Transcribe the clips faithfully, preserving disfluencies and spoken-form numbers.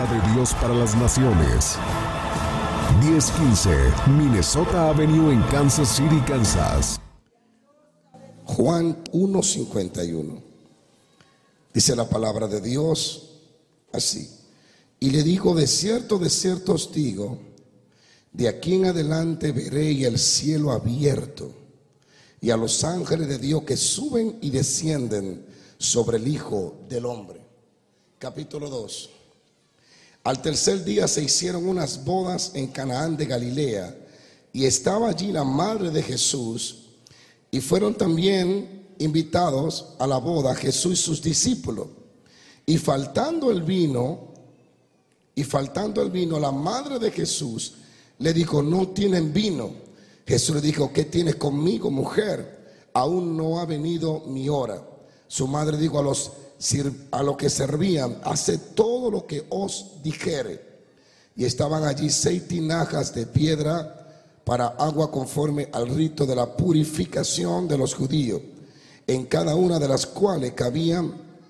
de Dios para las naciones. diez quince Minnesota Avenue en Kansas City, Kansas. Juan uno cincuenta y uno. Dice la palabra de Dios así: y le digo, de cierto, de cierto os digo, de aquí en adelante veréis el cielo abierto y a los ángeles de Dios que suben y descienden sobre el Hijo del Hombre. Capítulo dos. Al tercer día se hicieron unas bodas en Canaán de Galilea, y estaba allí la madre de Jesús, y fueron también invitados a la boda Jesús y sus discípulos. Y faltando el vino, y faltando el vino, la madre de Jesús le dijo, no tienen vino. Jesús le dijo, ¿qué tienes conmigo, mujer? Aún no ha venido mi hora. Su madre dijo a los, a los que servían, haced todo lo que os dijere. Y estaban allí seis tinajas de piedra para agua conforme al rito de la purificación de los judíos, en cada una de las cuales cabían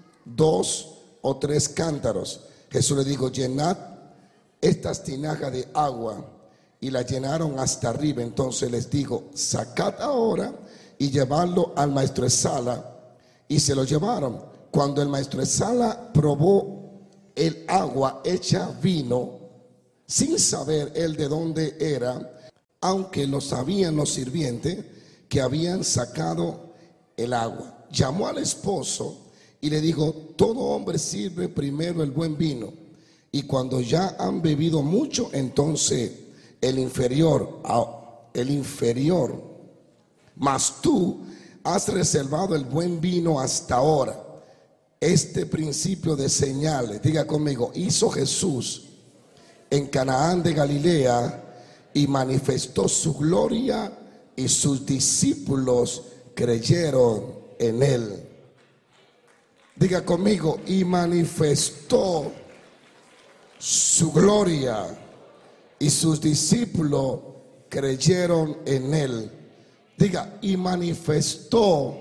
dos o tres cántaros. Jesús le dijo, llenad estas tinajas de agua, y la llenaron hasta arriba. Entonces les dijo, sacad ahora y llevadlo al maestresala. Y se lo llevaron. Cuando el maestresala probó el agua hecha vino, sin saber él de dónde era, aunque lo sabían los sirvientes que habían sacado el agua, llamó al esposo y le dijo, todo hombre sirve primero el buen vino, y cuando ya han bebido mucho, entonces el inferior, el inferior, mas tú has reservado el buen vino hasta ahora. Este principio de señales, diga conmigo, hizo Jesús en Canaán de Galilea y manifestó su gloria, y sus discípulos creyeron en él. Diga conmigo, y manifestó su gloria, y sus discípulos creyeron en él. Diga, y manifestó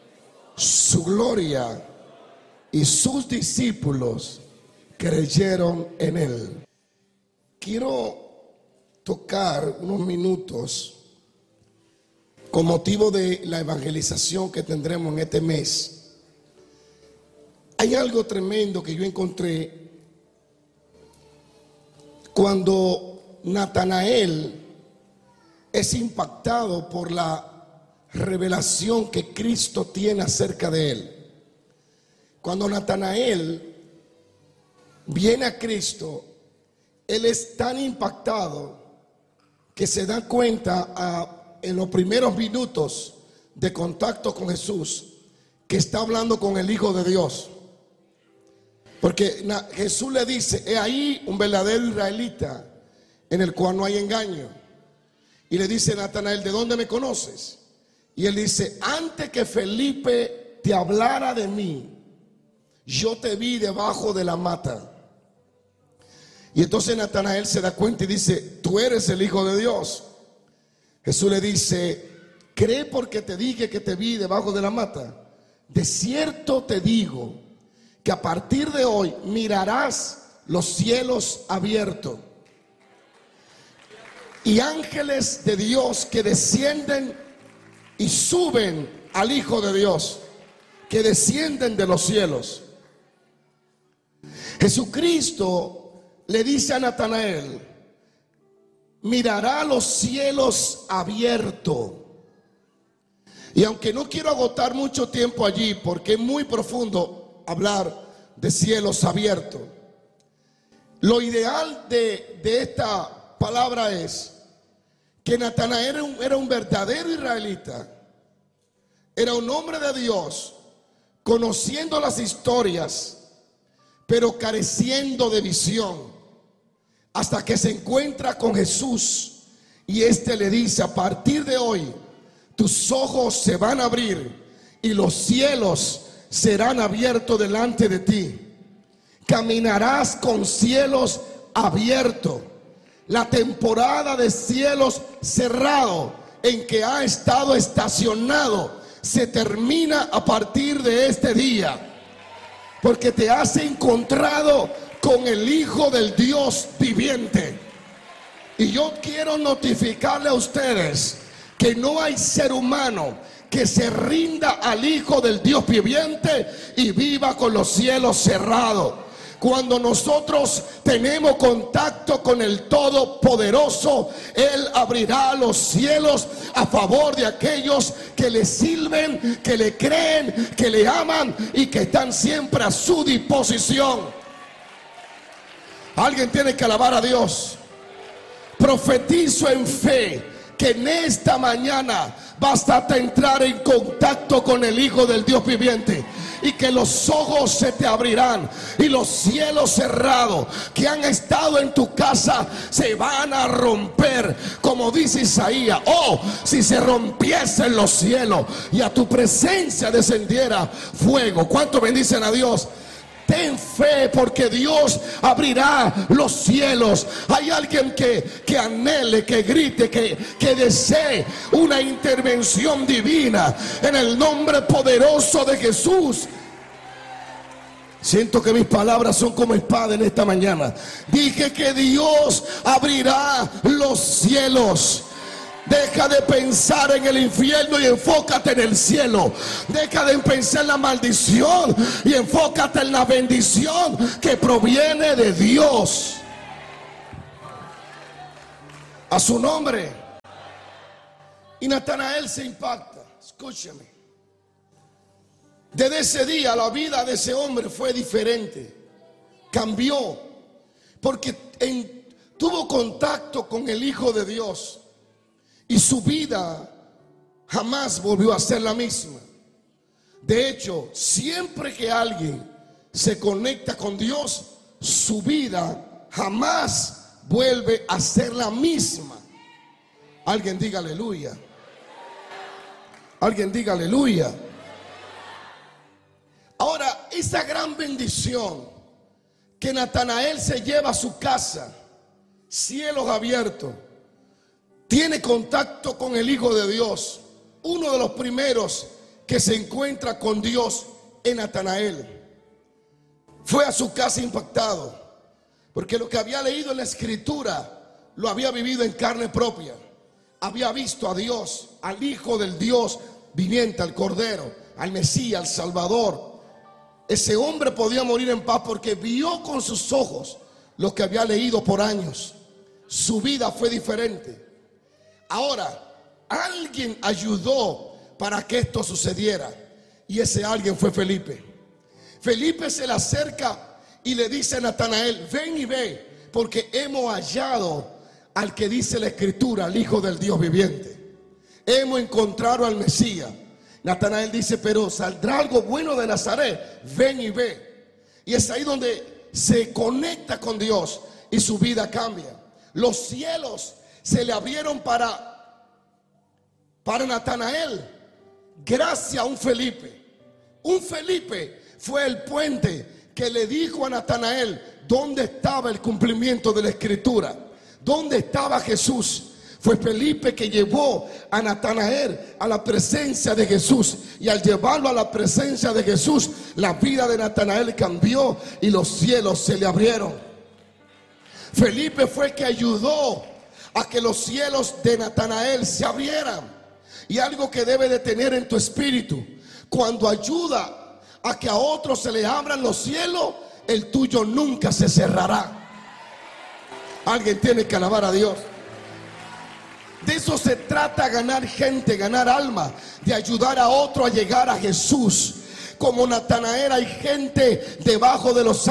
su gloria, y sus discípulos creyeron en él. Quiero tocar unos minutos con motivo de la evangelización que tendremos en este mes. Hay algo tremendo que yo encontré cuando Natanael es impactado por la revelación que Cristo tiene acerca de él. Cuando Natanael viene a Cristo, él es tan impactado que se da cuenta a, en los primeros minutos de contacto con Jesús, que está hablando con el Hijo de Dios. Porque na, Jesús le dice, he ahí un verdadero israelita en el cual no hay engaño. Y le dice Natanael, ¿de dónde me conoces? Y él dice, antes que Felipe te hablara de mí, yo te vi debajo de la mata. Y entonces Natanael se da cuenta y dice, tú eres el Hijo de Dios. Jesús le dice, ¿cree porque te dije que te vi debajo de la mata? De cierto te digo que a partir de hoy mirarás los cielos abiertos y ángeles de Dios que descienden y suben al Hijo de Dios, que descienden de los cielos. Jesucristo le dice a Natanael, mirará los cielos abiertos. Y aunque no quiero agotar mucho tiempo allí, porque es muy profundo hablar de cielos abiertos, lo ideal de, de esta palabra es que Natanael era un, era un verdadero israelita, era un hombre de Dios, conociendo las historias, pero careciendo de visión, hasta que se encuentra con Jesús y éste le dice, a partir de hoy tus ojos se van a abrir y los cielos serán abiertos delante de ti. Caminarás con cielos abiertos. La temporada de cielos cerrados en que ha estado estacionado se termina a partir de este día, porque te has encontrado con el Hijo del Dios viviente. Y yo quiero notificarle a ustedes que no hay ser humano que se rinda al Hijo del Dios viviente y viva con los cielos cerrados. Cuando nosotros tenemos contacto con el Todopoderoso, Él abrirá los cielos a favor de aquellos que le sirven, que le creen, que le aman y que están siempre a su disposición. Alguien tiene que alabar a Dios. Profetizo en fe que en esta mañana basta entrar en contacto con el Hijo del Dios viviente y que los ojos se te abrirán y los cielos cerrados que han estado en tu casa se van a romper, como dice Isaías. Oh, si se rompiesen los cielos y a tu presencia descendiera fuego. ¿Cuánto bendicen a Dios? Ten fe, porque Dios abrirá los cielos. Hay alguien que, que anhele, que grite, que, que desee una intervención divina en el nombre poderoso de Jesús. Siento que mis palabras son como espada en esta mañana. Dije que Dios abrirá los cielos. Deja de pensar en el infierno y enfócate en el cielo. Deja de pensar en la maldición y enfócate en la bendición que proviene de Dios. A su nombre. Y Natanael se impacta. Escúchame. Desde ese día la vida de ese hombre fue diferente. Cambió. Porque en, tuvo contacto con el Hijo de Dios. Y su vida jamás volvió a ser la misma. De hecho, siempre que alguien se conecta con Dios, su vida jamás vuelve a ser la misma. Alguien diga aleluya. Alguien diga aleluya. Ahora, esa gran bendición que Natanael se lleva a su casa, cielos abiertos, tiene contacto con el Hijo de Dios. Uno de los primeros que se encuentra con Dios es Natanael. Fue a su casa impactado, porque lo que había leído en la Escritura lo había vivido en carne propia. Había visto a Dios, al Hijo del Dios viviente, al Cordero, al Mesías, al Salvador. Ese hombre podía morir en paz porque vio con sus ojos lo que había leído por años. Su vida fue diferente. Ahora, alguien ayudó para que esto sucediera, y ese alguien fue Felipe. Felipe se le acerca y le dice a Natanael: ven y ve, porque hemos hallado al que dice la Escritura, al Hijo del Dios viviente. Hemos encontrado al Mesías. Natanael dice: pero ¿saldrá algo bueno de Nazaret? Ven y ve. Y es ahí donde se conecta con Dios y su vida cambia. Los cielos se le abrieron para, para Natanael, gracias a un Felipe. Un Felipe fue el puente que le dijo a Natanael dónde estaba el cumplimiento de la Escritura, dónde estaba Jesús. Fue Felipe que llevó a Natanael a la presencia de Jesús, y al llevarlo a la presencia de Jesús, la vida de Natanael cambió y los cielos se le abrieron. Felipe fue el que ayudó a que los cielos de Natanael se abrieran. Y algo que debe de tener en tu espíritu: cuando ayuda a que a otros se le abran los cielos, el tuyo nunca se cerrará. Alguien tiene que alabar a Dios. De eso se trata, ganar gente, ganar alma, de ayudar a otro a llegar a Jesús. Como Natanael, hay gente debajo de los